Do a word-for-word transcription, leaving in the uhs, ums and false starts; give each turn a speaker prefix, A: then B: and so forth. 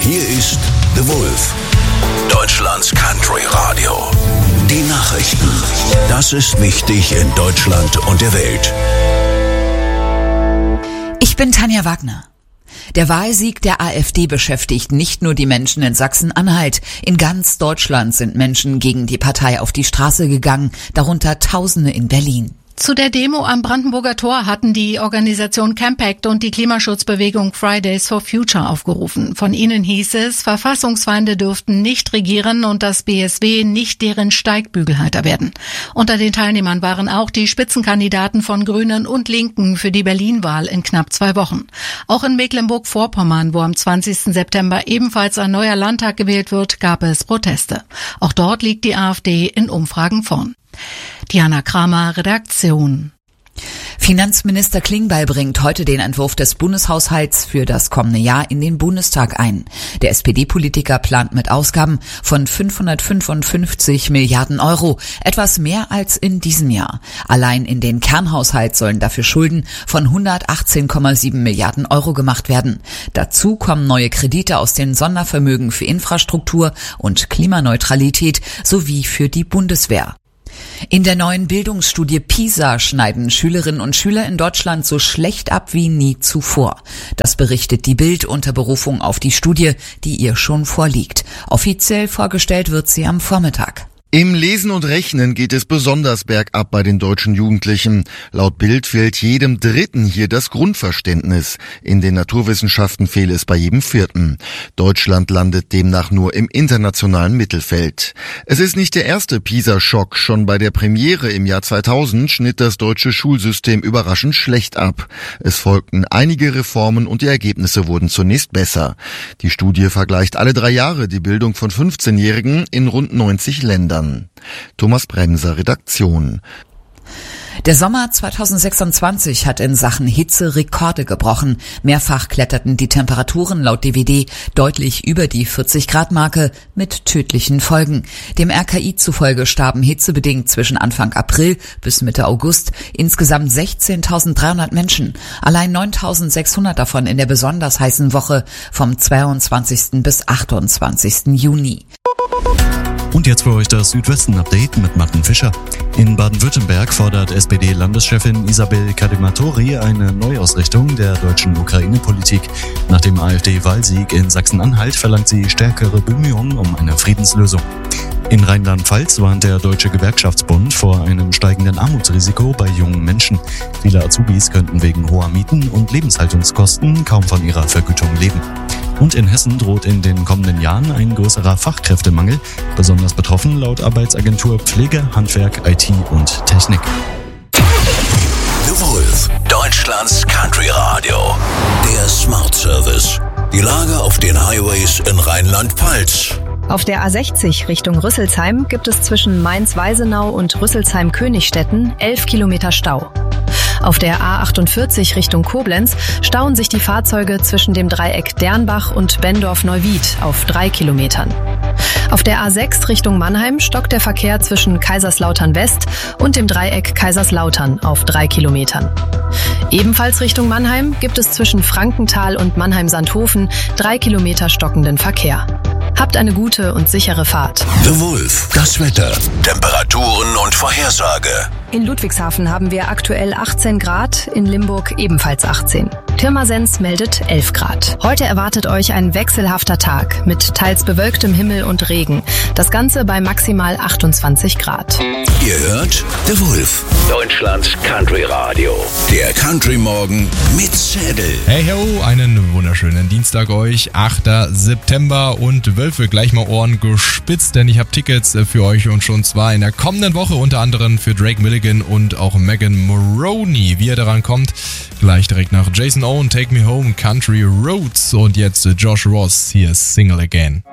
A: Hier ist The Wolf, Deutschlands Country Radio. Die Nachrichten. Das ist wichtig in Deutschland und der Welt.
B: Ich bin Tanja Wagner. Der Wahlsieg der AfD beschäftigt nicht nur die Menschen in Sachsen-Anhalt. In ganz Deutschland sind Menschen gegen die Partei auf die Straße gegangen, darunter Tausende in Berlin.
C: Zu der Demo am Brandenburger Tor hatten die Organisation Campact und die Klimaschutzbewegung Fridays for Future aufgerufen. Von ihnen hieß es, Verfassungsfeinde dürften nicht regieren und das B S W nicht deren Steigbügelhalter werden. Unter den Teilnehmern waren auch die Spitzenkandidaten von Grünen und Linken für die Berlin-Wahl in knapp zwei Wochen. Auch in Mecklenburg-Vorpommern, wo am zwanzigsten September ebenfalls ein neuer Landtag gewählt wird, gab es Proteste. Auch dort liegt die AfD in Umfragen vorn. Diana Kramer, Redaktion.
B: Finanzminister Klingbeil bringt heute den Entwurf des Bundeshaushalts für das kommende Jahr in den Bundestag ein. Der S P D-Politiker plant mit Ausgaben von fünfhundertfünfundfünfzig Milliarden Euro, etwas mehr als in diesem Jahr. Allein in den Kernhaushalt sollen dafür Schulden von hundertachtzehn Komma sieben Milliarden Euro gemacht werden. Dazu kommen neue Kredite aus den Sondervermögen für Infrastruktur und Klimaneutralität sowie für die Bundeswehr. In der neuen Bildungsstudie PISA schneiden Schülerinnen und Schüler in Deutschland so schlecht ab wie nie zuvor. Das berichtet die Bild unter Berufung auf die Studie, die ihr schon vorliegt. Offiziell vorgestellt wird sie am Vormittag.
D: Im Lesen und Rechnen geht es besonders bergab bei den deutschen Jugendlichen. Laut Bild fehlt jedem Dritten hier das Grundverständnis. In den Naturwissenschaften fehle es bei jedem Vierten. Deutschland landet demnach nur im internationalen Mittelfeld. Es ist nicht der erste PISA-Schock. Schon bei der Premiere im Jahr zweitausend schnitt das deutsche Schulsystem überraschend schlecht ab. Es folgten einige Reformen und die Ergebnisse wurden zunächst besser. Die Studie vergleicht alle drei Jahre die Bildung von fünfzehnjährigen in rund neunzig Ländern. Thomas Bremser, Redaktion.
B: Der Sommer zweitausendsechsundzwanzig hat in Sachen Hitze Rekorde gebrochen. Mehrfach kletterten die Temperaturen laut D W D deutlich über die vierzig Grad Marke mit tödlichen Folgen. Dem R K I zufolge starben hitzebedingt zwischen Anfang April bis Mitte August insgesamt sechzehntausenddreihundert Menschen. Allein neuntausendsechshundert davon in der besonders heißen Woche vom zweiundzwanzigsten bis achtundzwanzigsten Juni.
E: Und jetzt für euch das Südwesten-Update mit Martin Fischer. In Baden-Württemberg fordert S P D-Landeschefin Isabel Kadimatori eine Neuausrichtung der deutschen Ukraine-Politik. Nach dem AfD-Wahlsieg in Sachsen-Anhalt verlangt sie stärkere Bemühungen um eine Friedenslösung. In Rheinland-Pfalz warnt der Deutsche Gewerkschaftsbund vor einem steigenden Armutsrisiko bei jungen Menschen. Viele Azubis könnten wegen hoher Mieten und Lebenshaltungskosten kaum von ihrer Vergütung leben. Und in Hessen droht in den kommenden Jahren ein größerer Fachkräftemangel. Besonders betroffen laut Arbeitsagentur Pflege, Handwerk, I T und Technik.
A: The Wolf, Deutschlands Country Radio. Der Smart Service. Die Lage auf den Highways in Rheinland-Pfalz.
F: Auf der A sechzig Richtung Rüsselsheim gibt es zwischen Mainz-Weisenau und Rüsselsheim-Königstetten elf Kilometer Stau. Auf der A achtundvierzig Richtung Koblenz stauen sich die Fahrzeuge zwischen dem Dreieck Dernbach und Bendorf-Neuwied auf drei Kilometern. Auf der A sechs Richtung Mannheim stockt der Verkehr zwischen Kaiserslautern West und dem Dreieck Kaiserslautern auf drei Kilometern. Ebenfalls Richtung Mannheim gibt es zwischen Frankenthal und Mannheim-Sandhofen drei Kilometer stockenden Verkehr. Habt eine gute und sichere Fahrt.
A: The Wolf, das Wetter, Temperaturen und Vorhersage.
F: In Ludwigshafen haben wir aktuell achtzehn Grad, in Limburg ebenfalls achtzehn. Pirmasens meldet elf Grad. Heute erwartet euch ein wechselhafter Tag mit teils bewölktem Himmel und Regen. Das Ganze bei maximal achtundzwanzig Grad.
A: Ihr hört The Wolf, Deutschlands Country Radio. Der Country Morgen mit Zedel.
G: Hey ho, einen wunderschönen Dienstag euch, achter September und Wölfe, gleich mal Ohren gespitzt, denn ich habe Tickets für euch und schon zwar in der kommenden Woche unter anderem für Drake Milligan und auch Megan Moroney. Wie ihr daran kommt, gleich direkt nach Jason Owen, Take Me Home, Country Roads und jetzt Josh Ross, hier ist Single Again.